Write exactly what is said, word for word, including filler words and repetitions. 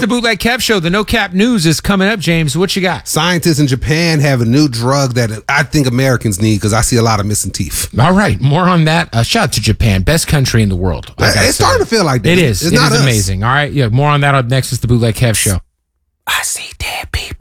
the Bootleg Kev Show. The No Cap News is coming up, James. What you got? Scientists in Japan have a new drug that I think Americans need because I see a lot of missing teeth. All right, more on that. Uh, shout out to Japan, best country in the world. It's starting to feel like that. It is. It's it not is us. amazing. All right, yeah. More on that up next is the Bootleg Kev Show. I see.